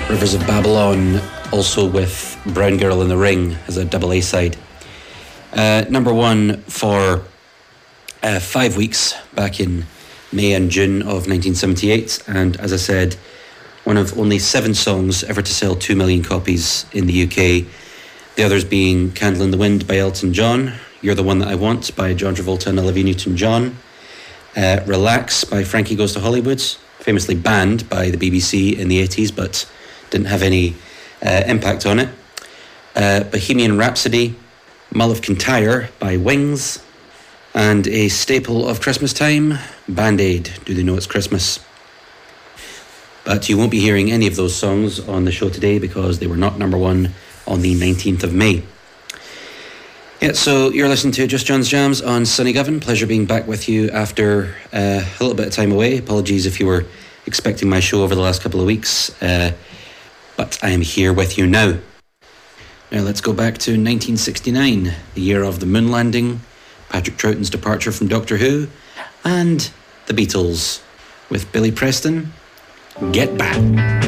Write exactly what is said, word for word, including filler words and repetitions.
Rivers of Babylon, also with Brown Girl in the Ring as a double A side. Uh, number one for uh, five weeks back in May and June of nineteen seventy-eight, and as I said, one of only seven songs ever to sell two million copies in the U K. The others being Candle in the Wind by Elton John, You're the One That I Want by John Travolta and Olivia Newton-John, uh, Relax by Frankie Goes to Hollywood, famously banned by the B B C in the eighties, but didn't have any uh, impact on it. Uh, Bohemian Rhapsody, Mull of Kintyre by Wings, and a staple of Christmas time, Band-Aid, Do They Know It's Christmas? But you won't be hearing any of those songs on the show today because they were not number one on the nineteenth of May. Yeah, so you're listening to Just John's Jams on Sunny Govan. Pleasure being back with you after uh, a little bit of time away. Apologies if you were expecting my show over the last couple of weeks. Uh, But I am here with you now. Now let's go back to nineteen sixty-nine, the year of the moon landing, Patrick Troughton's departure from Doctor Who, and the Beatles with Billy Preston, Get Back.